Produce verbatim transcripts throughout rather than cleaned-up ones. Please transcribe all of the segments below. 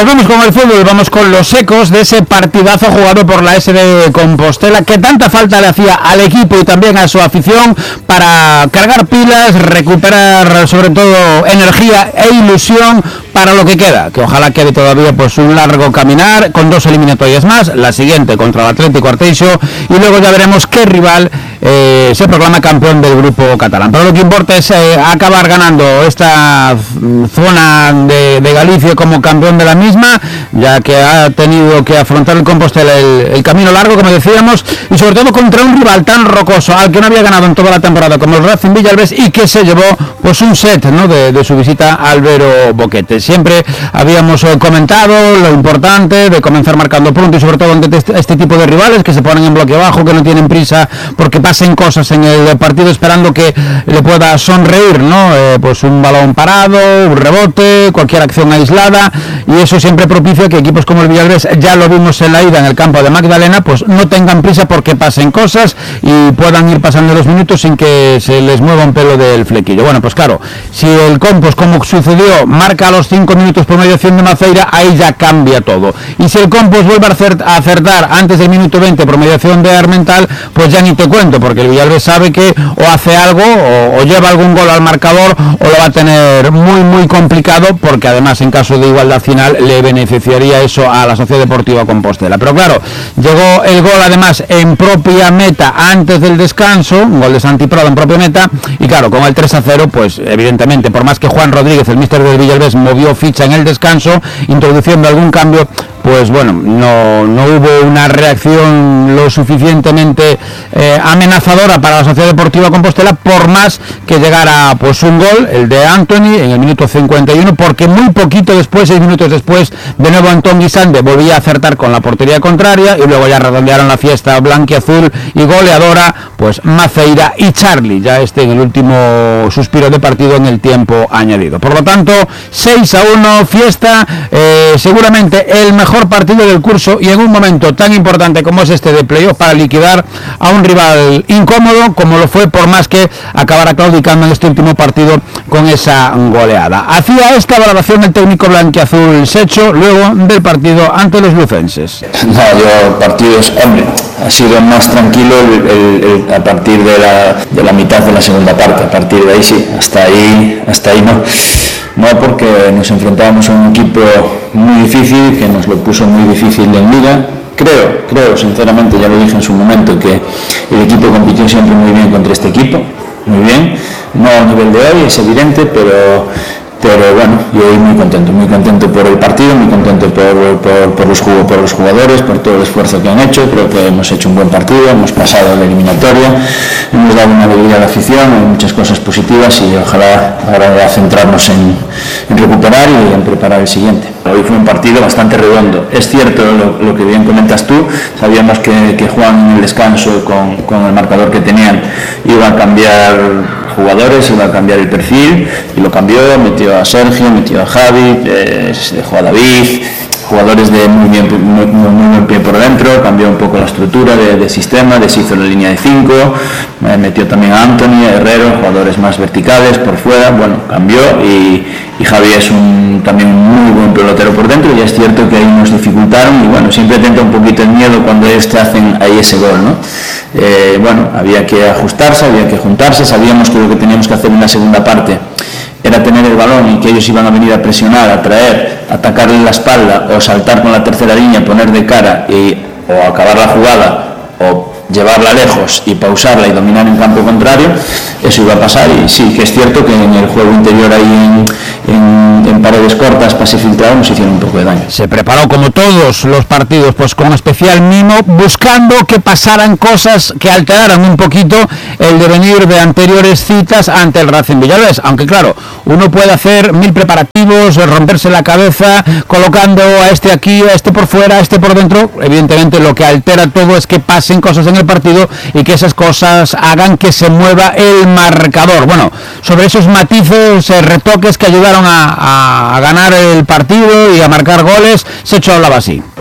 Pues vamos con el fútbol, vamos con los ecos de ese partidazo jugado por la S D Compostela, que tanta falta le hacía al equipo y también a su afición para cargar pilas, recuperar sobre todo energía e ilusión para lo que queda, que ojalá quede todavía pues un largo caminar con dos eliminatorias más, la siguiente contra el Atlético Arteixo, y luego ya veremos qué rival eh, se proclama campeón del grupo catalán. Pero lo que importa es eh, acabar ganando esta zona de, de Galicia como campeón de la misma, ya que ha tenido que afrontar el Compostela el, el camino largo, como decíamos, y sobre todo contra un rival tan rocoso al que no había ganado en toda la temporada como el Racing Villalbés, y que se llevó pues un set, ¿no?, de, de su visita a Albero Boquete. Siempre habíamos eh, comentado lo importante de comenzar marcando pronto, y sobre todo ante este, este tipo de rivales que se ponen en bloque bajo, que no tienen prisa porque pasen cosas en el partido, esperando que le pueda sonreír, ¿no? Eh, pues un balón parado, un rebote, cualquier acción aislada, y eso siempre propicia que equipos como el Villalbés, ya lo vimos en la ida en el campo de Magdalena, pues no tengan prisa porque pasen cosas y puedan ir pasando los minutos sin que se les mueva un pelo del flequillo. Bueno, pues claro, si el Compos, como sucedió, marca a los cinco minutos por mediación de Maceira, ahí ya cambia todo. Y si el Compos vuelve a acertar antes del minuto veinte por mediación de Armental, pues ya ni te cuento, porque el Villalbés sabe que o hace algo o, o lleva algún gol al marcador, o lo va a tener muy muy complicado, porque además en caso de igualdad final le beneficiaría eso a la Sociedad Deportiva Compostela. Pero claro, llegó el gol además en propia meta antes del descanso, un gol de Santi Prado en propia meta, y claro, con el tres a cero, pues evidentemente, por más que Juan Rodríguez, el míster del Villalbés, movió ficha en el descanso, introduciendo algún cambio, pues bueno, no, no hubo una reacción lo suficientemente eh, amenazadora para la Sociedad Deportiva Compostela, por más que llegara pues un gol, el de Anthony, en el minuto cincuenta y uno, porque muy poquito después, seis minutos después, de nuevo Antón Guisande volvía a acertar con la portería contraria, y luego ya redondearon la fiesta blanquiazul y goleadora, pues Maceira y Charlie, ya este en el último suspiro de partido en el tiempo añadido. Por lo tanto, seis a uno, fiesta, eh, seguramente el mejor partido del curso, y en un momento tan importante como es este de playoff, para liquidar a un rival incómodo como lo fue, por más que acabara claudicando en este último partido con esa goleada. Hacía esta valoración el técnico blanquiazul Secho luego del partido ante los lucenses. No, yo partidos, hombre, ha sido más tranquilo el, el, el, a partir de la, de la mitad de la segunda parte. A partir de ahí sí, hasta ahí, hasta ahí no. No, porque nos enfrentábamos a un equipo muy difícil, que nos lo puso muy difícil en Liga. Creo, creo, sinceramente, ya lo dije en su momento, que el equipo compitió siempre muy bien contra este equipo, muy bien. No a nivel de hoy, es evidente, pero... pero bueno, yo hoy muy contento, muy contento por el partido, muy contento por, por, por, los, por los jugadores, por todo el esfuerzo que han hecho. Creo que hemos hecho un buen partido, hemos pasado la eliminatoria, hemos dado una alegría a la afición, hay muchas cosas positivas, y ojalá ahora centrarnos en, en recuperar y en preparar el siguiente. Hoy fue un partido bastante redondo. Es cierto lo, lo que bien comentas tú, sabíamos que, que Juan en el descanso, con, con el marcador que tenían, iba a cambiar jugadores, iba a cambiar el perfil, y lo cambió, metió a Sergio, metió a Javi, eh, dejó a David, jugadores de muy bien, muy, muy, muy buen pie por dentro, cambió un poco la estructura de, de sistema, deshizo la línea de cinco, eh, metió también a Anthony, a Herrero, jugadores más verticales por fuera, bueno, cambió, y, y Javi es un, también un muy buen pelotero por dentro, y es cierto que ahí nos dificultaron, y bueno, siempre tenta un poquito el miedo cuando este hacen ahí ese gol, ¿no? Eh, bueno, había que ajustarse, había que juntarse, sabíamos que lo que teníamos que hacer en la segunda parte era tener el balón, y que ellos iban a venir a presionar, a traer, a atacarle en la espalda, o saltar con la tercera línea, poner de cara y o acabar la jugada, o llevarla lejos y pausarla y dominar en campo contrario. Eso iba a pasar, y sí que es cierto que en el juego interior ahí en, en, en paredes cortas, pase filtrado, nos hicieron un poco de daño. Se preparó como todos los partidos, pues con especial mimo, buscando que pasaran cosas que alteraran un poquito el devenir de anteriores citas ante el Racing Villalbés, aunque claro, uno puede hacer mil preparativos, romperse la cabeza colocando a este aquí, a este por fuera, a este por dentro. Evidentemente lo que altera todo es que pasen cosas en el partido, y que esas cosas hagan que se mueva el marcador. Bueno, sobre esos matices, eh, retoques que ayudaron a, a, a ganar el partido y a marcar goles, Secho hablaba así.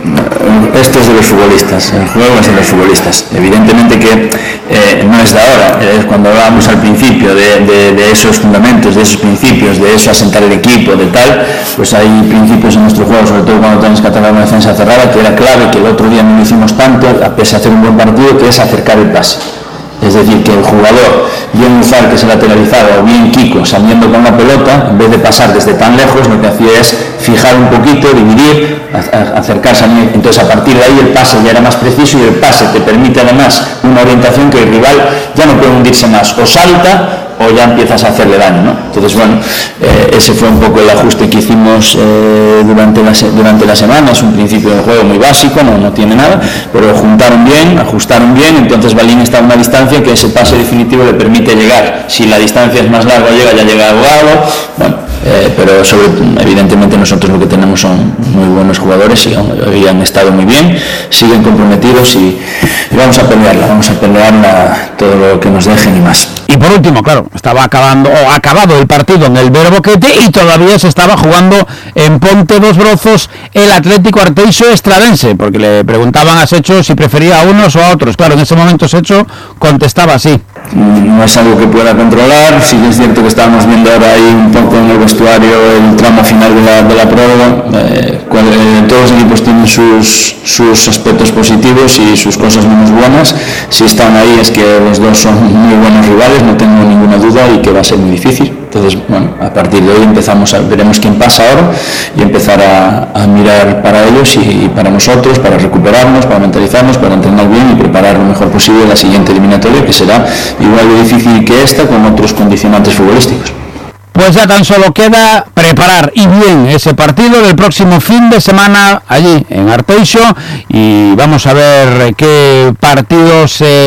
Esto es de los futbolistas, el juego es de los futbolistas. Evidentemente que eh, no es de ahora, es cuando hablábamos al principio de, de, de esos fundamentos, de esos principios, de eso asentar el equipo, de tal, pues hay principios en nuestro juego, sobre todo cuando tienes que atacar una defensa cerrada, que era clave, que el otro día no lo hicimos tanto, a pesar de hacer un buen partido, que es acercar el pase. Es decir, que el jugador, bien Uzal que se lateralizaba o bien Kiko saliendo con la pelota, en vez de pasar desde tan lejos, lo que hacía es fijar un poquito, dividir, acercarse a mí. Entonces a partir de ahí el pase ya era más preciso y el pase te permite además una orientación que el rival ya no puede hundirse más, o salta o ya empiezas a hacerle daño, ¿no? Entonces, bueno, eh, ese fue un poco el ajuste que hicimos eh, durante, la, durante la semana. Es un principio del juego muy básico, no, no tiene nada, pero juntaron bien, ajustaron bien, entonces Balín está a una distancia que ese pase definitivo le permite llegar. Si la distancia es más larga, llega, ya llega ahogado, bueno, eh, pero sobre, evidentemente nosotros lo que tenemos son muy buenos jugadores y han, y han estado muy bien, siguen comprometidos y, y vamos a pelearla, vamos a pelearla todo lo que nos dejen y más. Y por último, claro, estaba acabando o acabado el partido en el Vero Boquete y todavía se estaba jugando en Ponte dos Brozos el Atlético Arteixo Estradense, porque le preguntaban a Secho si prefería a unos o a otros. Claro, en ese momento Secho contestaba así. No es algo que pueda controlar, sí que es cierto que estábamos viendo ahora ahí un poco en el vestuario el tramo final de la, de la prórroga. Eh, cuando, eh, todos los equipos tienen sus, sus aspectos positivos y sus cosas menos buenas. Si están ahí es que los dos son muy buenos rivales, no tengo ninguna duda, y que va a ser muy difícil. Entonces, bueno, a partir de hoy empezamos a, veremos quién pasa ahora y empezar a, a mirar para ellos y, y para nosotros, para recuperarnos, para mentalizarnos, para entrenar bien y preparar lo mejor posible la siguiente eliminatoria, que será igual de difícil que esta, con otros condicionantes futbolísticos. Pues ya tan solo queda preparar y bien ese partido del próximo fin de semana allí en Arteixo, y vamos a ver qué partido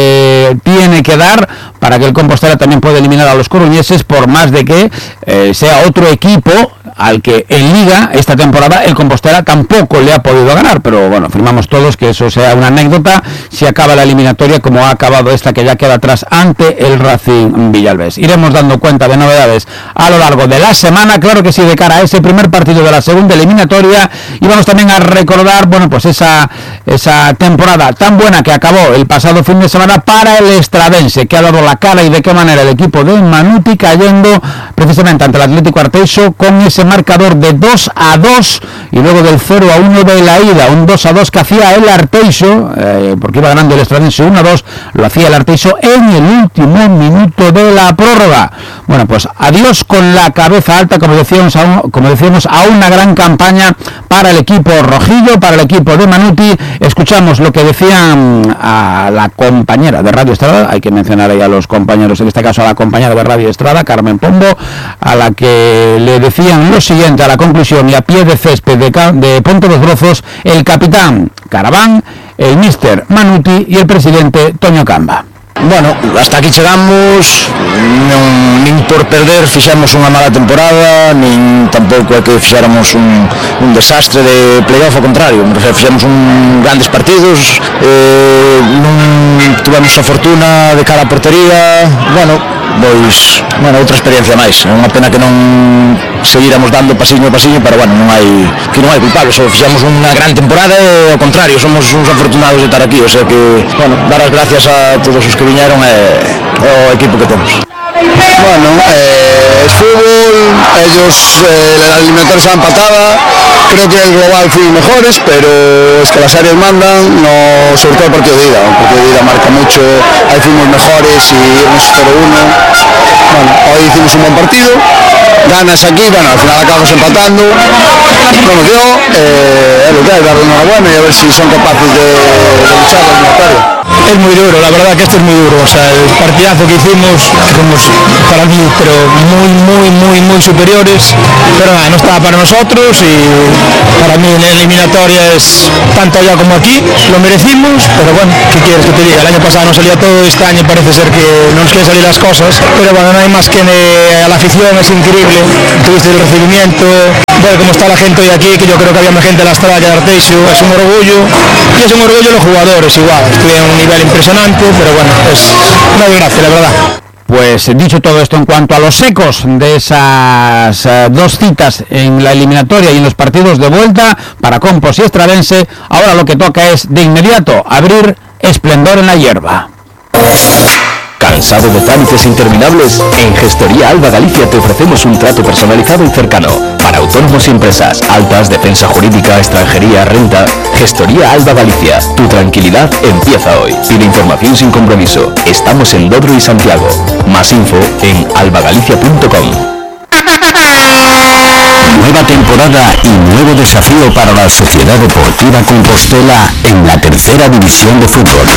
se tiene que dar para que el Compostela también pueda eliminar a los coruñeses, por más de que eh, sea otro equipo al que en Liga esta temporada el Compostela tampoco le ha podido ganar, pero bueno, firmamos todos que eso sea una anécdota si acaba la eliminatoria como ha acabado esta, que ya queda atrás ante el Racing Villalbés. Iremos dando cuenta de novedades a lo largo de la semana, claro que sí, de cara a ese primer partido de la segunda eliminatoria, y vamos también a recordar, bueno, pues esa, esa temporada tan buena que acabó el pasado fin de semana para el Estradense, que ha dado la cara y de qué manera el equipo de Manuti, cayendo precisamente ante el Atlético Arteixo con ese marcador de dos a dos, y luego del cero a uno de la ida, un dos a dos que hacía el Arteixo, eh, porque iba ganando el Estradense uno a dos, lo hacía el Arteixo en el último minuto de la prórroga. Bueno, pues adiós con la cabeza alta, como decíamos, a un, como decíamos, a una gran campaña para el equipo rojillo, para el equipo de Manuti. Escuchamos lo que decían a la compañera de Radio Estrada, hay que mencionar ahí a los compañeros, en este caso a la compañera de Radio Estrada, Carmen Pombo, a la que le decían lo siguiente a la conclusión y a pie de césped de, de Ponte dos Brozos, el capitán Caraván, el míster Manuti y el presidente Toño Camba. Bueno, hasta aquí chegamos, non, nin por perder fixemos unha mala temporada, nin tampouco é que fixéramos un, un desastre de playoff, ao contrario, fixemos un grandes partidos, eh, non tivemos a fortuna de cara a portería, bueno, pois, bueno, outra experiencia máis, é unha pena que non seguíramos dando pasiño a pasiño, pero bueno, non hai, que non hai culpables, só fixemos unha gran temporada e ao contrario, somos uns afortunados de estar aquí, o sea que, bueno, dar as gracias a todos os que viñeron e ao equipo que temos. Bueno, eh, es fútbol, ellos, eh, la eliminatoria está empatada, creo que el global fuimos mejores, pero es que las áreas mandan, no, sobre todo el partido de ida, el partido de ida marca mucho, ahí fuimos mejores y íbamos cero uno, bueno, hoy hicimos un buen partido, ganas aquí, bueno, al final acabamos empatando, no nos dio, eh, es lo que hay, darle enhorabuena y a ver si son capaces de, de luchar la eliminatoria. Es muy duro, la verdad que esto es muy duro, o sea, el partidazo que hicimos, fuimos para mí, pero muy, muy, muy, muy superiores, pero nada, no estaba para nosotros y para mí la eliminatoria es tanto allá como aquí, lo merecimos, pero bueno, ¿qué quieres que te diga? El año pasado no salía todo, este año parece ser que no nos quieren salir las cosas, pero bueno, no hay más que eh, a la afición, es increíble, tuviste el recibimiento, ver cómo está la gente hoy aquí, que yo creo que había más gente en la Estrada que de Arteixo, es un orgullo, y es un orgullo los jugadores igual, estuvieron a un nivel impresionante, pero bueno, es una desgracia, la verdad. Pues dicho todo esto en cuanto a los ecos de esas uh, dos citas en la eliminatoria y en los partidos de vuelta para Compos y Estradense, ahora lo que toca es de inmediato abrir Esplendor en la Hierba. ¿Cansado de trámites interminables? En Gestoría Alba Galicia te ofrecemos un trato personalizado y cercano para autónomos y empresas, altas, defensa jurídica, extranjería, renta. Gestoría Alba Galicia, tu tranquilidad empieza hoy. Pide información sin compromiso. Estamos en Dodro y Santiago. Más info en albagalicia punto com. Nueva temporada y nuevo desafío para la Sociedad Deportiva Compostela en la tercera división de fútbol.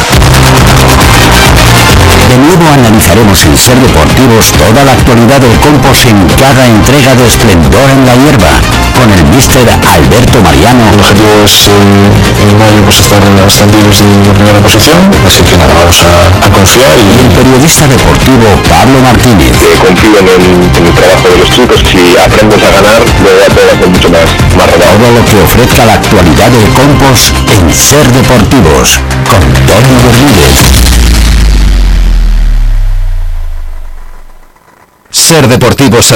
De nuevo analizaremos en Ser Deportivos toda la actualidad del Compos en cada entrega de Esplendor en la Hierba, con el míster Alberto Mariano. El objetivo es en mayo pues estar ascendidos en primera posición, así que nada, vamos a, a confiar. Y el periodista deportivo Pablo Martínez. Que confíen en, en el trabajo de los chicos, si aprendes a ganar, luego ya todo va a ser mucho más, más rodado. Todo lo que ofrezca la actualidad del Compos en Ser Deportivos, con Tony Bermúdez. Ser Deportivos